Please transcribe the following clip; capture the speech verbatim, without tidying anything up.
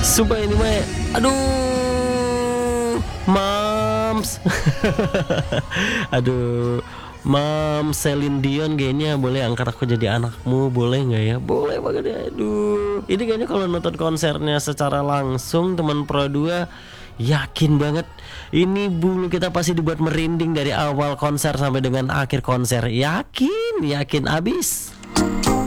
Sumpah ini mah, aduh, Mams. Aduh, Mams Celine Dion kayaknya boleh angkat aku jadi anakmu, boleh nggak ya? Boleh banget ya. Aduh, ini kayaknya kalau nonton konsernya secara langsung teman Pro dua, yakin banget ini bulu kita pasti dibuat merinding dari awal konser sampai dengan akhir konser. Yakin, yakin abis.